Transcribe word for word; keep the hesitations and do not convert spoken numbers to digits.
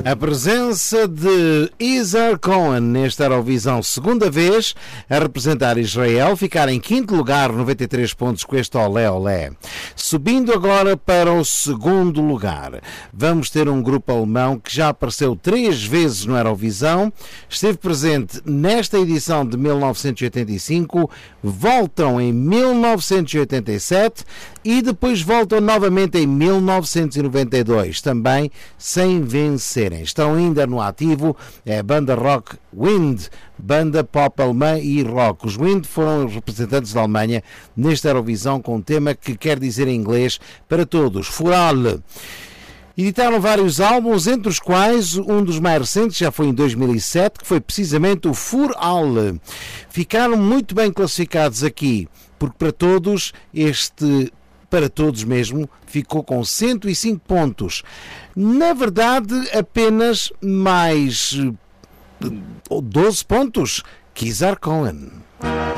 A presença de Yizhar Cohen nesta Eurovisão, segunda vez a representar Israel, ficar em quinto lugar, noventa e três pontos com este olé olé. Subindo agora para o segundo lugar, vamos ter um grupo alemão que já apareceu três vezes no Eurovisão, esteve presente nesta edição de mil novecentos e oitenta e cinco, voltam em mil novecentos e oitenta e sete e depois voltam novamente em mil novecentos e noventa e dois, também sem vencerem. Estão ainda no ativo, é a banda rock Wind, banda pop alemã e rock. Os Wind foram os representantes da Alemanha nesta Eurovisão com um tema que quer dizer em inglês para todos, Für alle. Editaram vários álbuns, entre os quais um dos mais recentes já foi em dois mil e sete, que foi precisamente o Für alle. Ficaram muito bem classificados aqui, porque para todos este... para todos mesmo, ficou com cento e cinco pontos. Na verdade, apenas mais doze pontos que Yizhar Cohen.